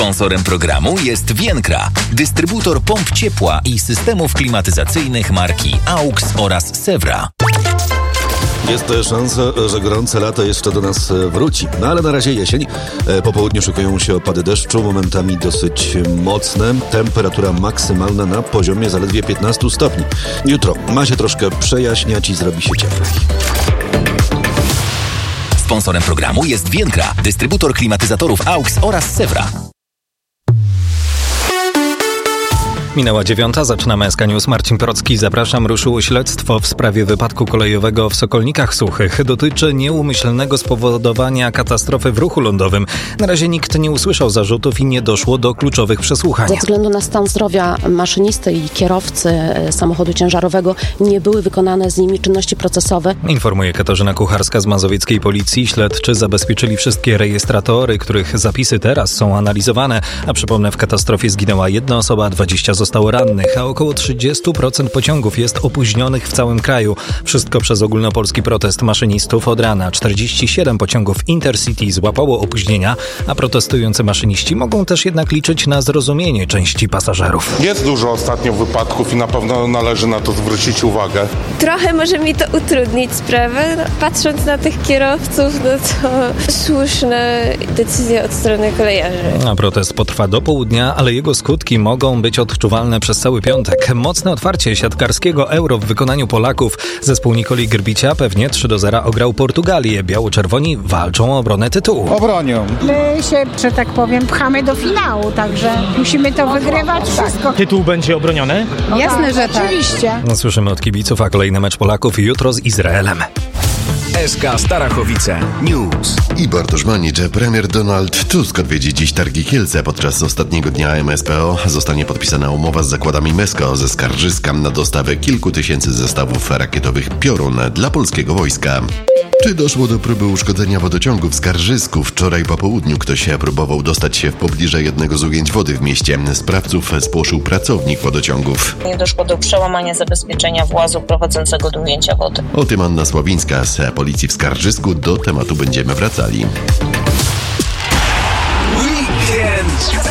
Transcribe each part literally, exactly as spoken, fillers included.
Sponsorem programu jest Vienkra, dystrybutor pomp ciepła i systemów klimatyzacyjnych marki AUX oraz Sewra. Jest szansa, że gorące lato jeszcze do nas wróci. No ale na razie jesień. Po południu szykują się opady deszczu, momentami dosyć mocne. Temperatura maksymalna na poziomie zaledwie piętnaście stopni. Jutro ma się troszkę przejaśniać i zrobi się cieplej. Sponsorem programu jest Vienkra, dystrybutor klimatyzatorów AUX oraz Sewra. Minęła dziewiąta, zaczynamy S K News. Marcin Porocki, zapraszam. Ruszyło śledztwo w sprawie wypadku kolejowego w Sokolnikach Suchych. Dotyczy nieumyślnego spowodowania katastrofy w ruchu lądowym. Na razie nikt nie usłyszał zarzutów i nie doszło do kluczowych przesłuchań. Ze względu na stan zdrowia maszynisty i kierowcy samochodu ciężarowego nie były wykonane z nimi czynności procesowe. Informuje Katarzyna Kucharska z mazowieckiej policji. Śledczy zabezpieczyli wszystkie rejestratory, których zapisy teraz są analizowane. A przypomnę, w katastrofie zginęła jedna osoba, dwadzieścia zostało rannych, a około trzydzieści procent pociągów jest opóźnionych w całym kraju. Wszystko przez ogólnopolski protest maszynistów. Od rana czterdzieści siedem pociągów Intercity złapało opóźnienia, a protestujący maszyniści mogą też jednak liczyć na zrozumienie części pasażerów. Jest dużo ostatnio wypadków i na pewno należy na to zwrócić uwagę. Trochę może mi to utrudnić sprawę. No, patrząc na tych kierowców, no to słuszne decyzje od strony kolejarzy. A protest potrwa do południa, ale jego skutki mogą być odczuwalne przez cały piątek. Mocne otwarcie siatkarskiego Euro w wykonaniu Polaków. Zespół Nikoli Grbicia pewnie trzy do zera ograł Portugalię. Biało-czerwoni walczą o obronę tytułu. Obronią. My się, że tak powiem, pchamy do finału, także musimy to wygrywać wszystko. Tytuł będzie obroniony? Jasne, że tak. Oczywiście. No, słyszymy od kibiców, a kolejny mecz Polaków jutro z Izraelem. S K Starachowice News. I Bartosz Manicz. Premier Donald Tusk odwiedzi dziś Targi Kielce. Podczas ostatniego dnia M S P O zostanie podpisana umowa z zakładami Mesko ze Skarżyska na dostawę kilku tysięcy zestawów rakietowych Piorun dla polskiego wojska. Czy doszło do próby uszkodzenia wodociągu w Skarżysku? Wczoraj po południu ktoś próbował dostać się w pobliżu jednego z ujęć wody w mieście. Sprawców spłoszył pracownik wodociągów. Nie doszło do przełamania zabezpieczenia włazu prowadzącego do ujęcia wody. O tym Anna Sławińska z policji w Skarżysku. Do tematu będziemy wracali. Weekend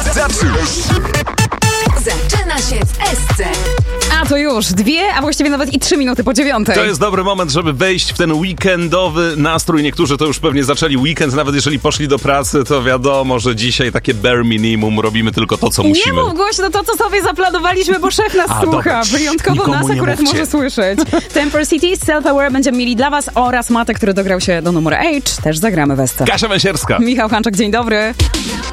zaczyna się w S C. A to już dwie, a właściwie nawet i trzy minuty po dziewiątej. To jest dobry moment, żeby wejść w ten weekendowy nastrój. Niektórzy to już pewnie zaczęli weekend, nawet jeżeli poszli do pracy, to wiadomo, że dzisiaj takie bare minimum, robimy tylko to, co musimy. Nie mów głośno to, co sobie zaplanowaliśmy, bo szef nas A, słucha. dobra. Wyjątkowo Nikomu nas akurat mówcie. może słyszeć. Temper City, Self-Aware będziemy mieli dla was oraz Matek, który dograł się do numeru H. Też zagramy w S C. Kasia Węsierska. Michał Hanczak, dzień dobry.